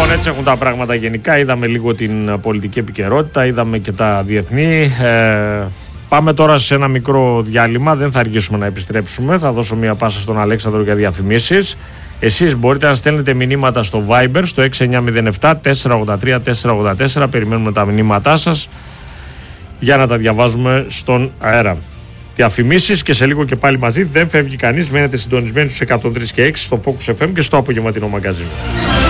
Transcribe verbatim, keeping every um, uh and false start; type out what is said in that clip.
Λοιπόν, έτσι έχουν τα πράγματα γενικά. Είδαμε λίγο την πολιτική επικαιρότητα, είδαμε και τα διεθνή. Ε, πάμε τώρα σε ένα μικρό διάλειμμα. Δεν θα αργήσουμε να επιστρέψουμε. Θα δώσω μία πάσα στον Αλέξανδρο για διαφημίσεις. Εσείς μπορείτε να στέλνετε μηνύματα στο Viber στο έξι εννιά μηδέν επτά τέσσερα ογδόντα τρία τέσσερα ογδόντα τέσσερα. Περιμένουμε τα μηνύματά σας για να τα διαβάζουμε στον αέρα. Διαφημίσεις και σε λίγο και πάλι μαζί. Δεν φεύγει κανείς. Μένετε συντονισμένοι στους εκατόν τρία και έξι στο Focus εφ εμ και στο απογευματινό μαγκαζίνο.